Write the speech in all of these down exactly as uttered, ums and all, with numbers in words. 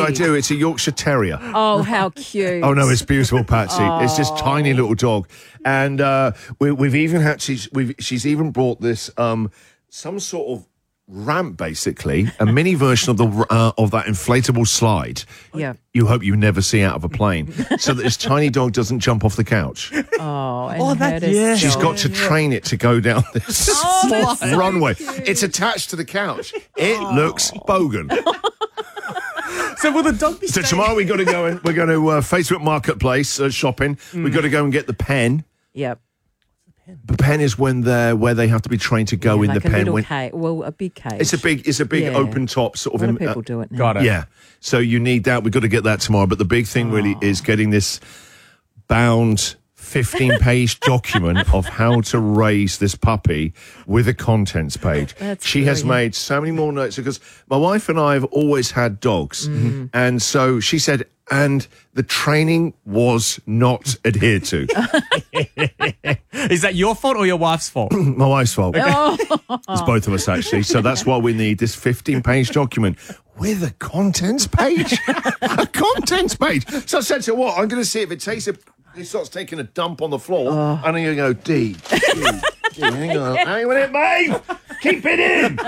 I do. It's a Yorkshire Terrier. Oh, how cute. Oh, no, it's beautiful, Patsy. Oh. It's this tiny little dog. And uh, we, we've even had, she's, we've, she's even brought this, um, some sort of ramp, basically, a mini version of the uh, of that inflatable slide. Yeah. You hope you never see out of a plane, so that this tiny dog doesn't jump off the couch. Oh, and oh that, yeah. She's got to train it to go down this oh, runway. It's attached to the couch. It oh. looks bogan. So will the dog be So tomorrow we got to go and we're going to uh, Facebook Marketplace uh, shopping. Mm. We've got to go and get the pen. Yep. The pen is when they're where they have to be trained to go yeah, in like the a pen. Little When, cage. Well, a big cage. It's a big, it's a big yeah. open top sort of. A lot in, of people uh, do it now. Got it. Yeah. So you need that. We've got to get that tomorrow. But the big thing oh. really is getting this bound fifteen-page document of how to raise this puppy with a contents page. That's she brilliant. has made so many more notes because my wife and I have always had dogs, mm-hmm. and so she said. And the training was not adhered to. Is that your fault or your wife's fault? My wife's fault. Oh. It's both of us, actually. So that's why we need this fifteen-page document with a contents page. A contents page. So I said to her, what? I'm going to see if it takes a... It starts taking a dump on the floor. Oh. And I'm going to go, D, D, D, hang on. Hang on it, babe. Keep it in.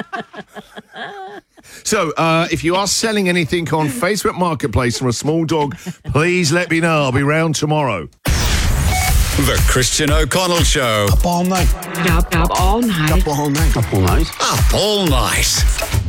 So, uh, if you are selling anything on Facebook Marketplace from a small dog, please let me know. I'll be round tomorrow. The Christian O'Connell Show. Up all night. Up, up all night. Up all night. Up all night. Up all night.